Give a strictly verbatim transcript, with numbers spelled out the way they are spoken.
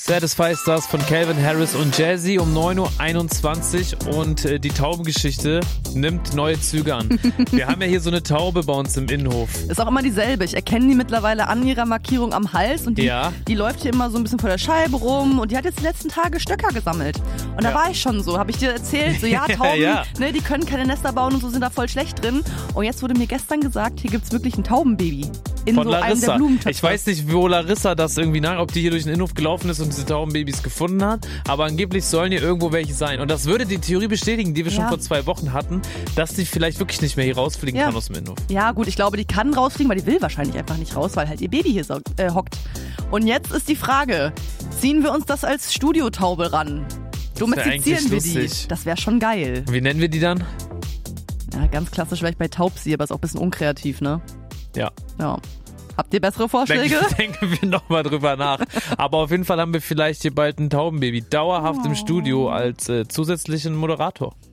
Satisfy Stars von Calvin Harris und Jazzy um neun Uhr einundzwanzig und äh, die Taubengeschichte nimmt neue Züge an. Wir haben ja hier so eine Taube bei uns im Innenhof. Ist auch immer dieselbe. Ich erkenne die mittlerweile an ihrer Markierung am Hals und die, ja. die läuft hier immer so ein bisschen vor der Scheibe rum und die hat jetzt die letzten Tage Stöcker gesammelt. Und da ja. war ich schon so, habe ich dir erzählt, so ja, Tauben, ja. Ne, die können keine Nester bauen und so, sind da voll schlecht drin. Und jetzt wurde mir gestern gesagt, hier gibt's wirklich ein Taubenbaby. In Von so einem Larissa. der Blumentöpfe. Ich weiß nicht, wo Larissa das irgendwie nach, ob die hier durch den Innenhof gelaufen ist und diese Taubenbabys gefunden hat, aber angeblich sollen hier irgendwo welche sein. Und das würde die Theorie bestätigen, die wir schon ja. vor zwei Wochen hatten, dass die vielleicht wirklich nicht mehr hier rausfliegen ja. kann aus dem Innenhof. Ja gut, ich glaube, die kann rausfliegen, weil die will wahrscheinlich einfach nicht raus, weil halt ihr Baby hier so, äh, hockt. Und jetzt ist die Frage, ziehen wir uns das als Studiotaube ran? Domestizieren wir die? Lustig. Das wäre schon geil. Wie nennen wir die dann? Ja, ganz klassisch wäre ich bei Taubsi, aber ist auch ein bisschen unkreativ, ne? Ja. Ja. Habt ihr bessere Vorschläge? Denken, denken wir nochmal drüber nach. Aber auf jeden Fall haben wir vielleicht hier bald ein Taubenbaby dauerhaft oh. im Studio als äh, zusätzlichen Moderator.